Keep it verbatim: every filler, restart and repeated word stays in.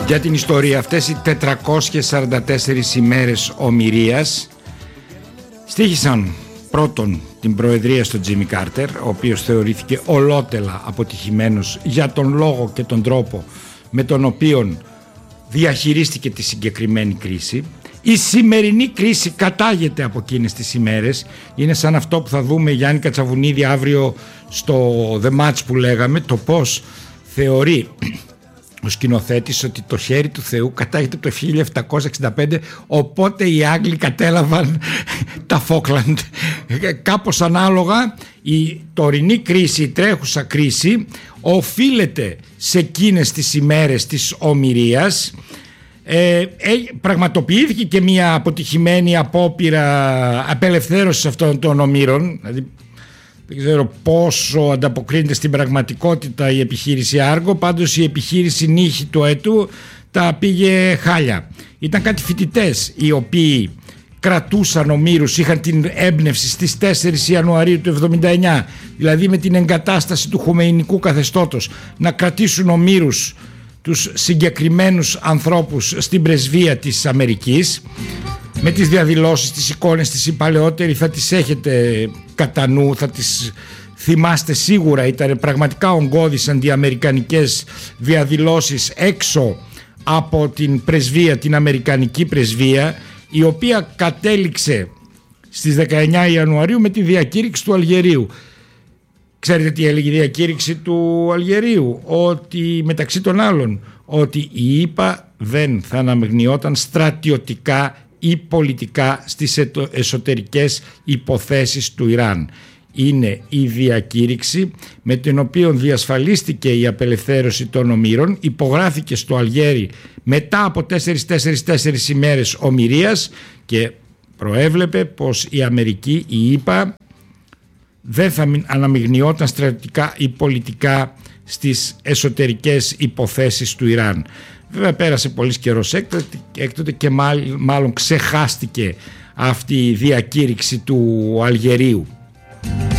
για την ιστορία. Αυτές οι τετρακόσιες σαράντα τέσσερις ημέρες ομηρίας στοίχησαν πρώτον την προεδρία στον Τζίμι Κάρτερ, ο οποίος θεωρήθηκε ολότελα αποτυχημένος για τον λόγο και τον τρόπο με τον οποίο διαχειρίστηκε τη συγκεκριμένη κρίση. Η σημερινή κρίση κατάγεται από εκείνες τις ημέρες. Είναι σαν αυτό που θα δούμε Γιάννη Κατσαβουνίδη αύριο στο The Match που λέγαμε, το πώς θεωρεί ο σκηνοθέτης ότι το χέρι του Θεού κατάγεται από το χίλια επτακόσια εξήντα πέντε, οπότε οι Άγγλοι κατέλαβαν τα Φόκλαντ. Κάπως ανάλογα η τωρινή κρίση, η τρέχουσα κρίση οφείλεται σε εκείνες τις ημέρες της ομηρίας. Ε, ε, πραγματοποιήθηκε και μια αποτυχημένη απόπειρα απελευθέρωσης αυτών των ομήρων, δηλαδή δεν ξέρω πόσο ανταποκρίνεται στην πραγματικότητα η επιχείρηση Άργο, πάντως η επιχείρηση Νύχη του Έτου τα πήγε χάλια. Ήταν κάτι φοιτητές οι οποίοι κρατούσαν ομήρους, είχαν την έμπνευση στις τέσσερις Ιανουαρίου του εβδομήντα εννιά, δηλαδή με την εγκατάσταση του χωμεϊνικού καθεστώτος, να κρατήσουν ομήρους τους συγκεκριμένους ανθρώπους στην πρεσβεία της Αμερικής. Με τις διαδηλώσεις, τις εικόνες της, οι παλαιότεροι θα τις έχετε κατά νου, θα τις θυμάστε σίγουρα. Ήταν πραγματικά ογκώδεις αντιαμερικανικές διαδηλώσεις έξω από την πρεσβεία, την αμερικανική πρεσβεία, η οποία κατέληξε στις δεκαεννιά Ιανουαρίου με τη διακήρυξη του Αλγερίου. Ξέρετε τι έλεγε η διακήρυξη του Αλγερίου? Ότι μεταξύ των άλλων ότι η ΗΠΑ δεν θα αναμειγνιόταν στρατιωτικά ή πολιτικά στις εσωτερικές υποθέσεις του Ιράν. Είναι η διακήρυξη με την οποία διασφαλίστηκε η απελευθέρωση των ομήρων, υπογράφηκε στο Αλγέρι μετά από τέσσερις ημέρες ομηρίας και προέβλεπε πως η Αμερική, η ΗΠΑ, δεν θα αναμειγνιόταν στρατιωτικά ή πολιτικά στις εσωτερικές υποθέσεις του Ιράν. Βέβαια πέρασε πολύς καιρός έκτοτε και μάλλον ξεχάστηκε αυτή η διακήρυξη του Αλγερίου.